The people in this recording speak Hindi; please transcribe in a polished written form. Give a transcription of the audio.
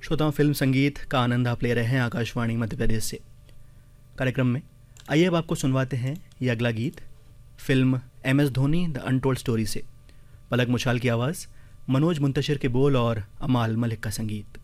श्रोताओं, फिल्म संगीत का आनंद आप ले रहे हैं आकाशवाणी मध्य प्रदेश से। कार्यक्रम में आइए अब आपको सुनवाते हैं ये अगला गीत film MS Dhoni the untold story से। पलक मुछाल की आवाज़, मनोज मुंतशिर के बोल और अमाल मलिक का संगीत।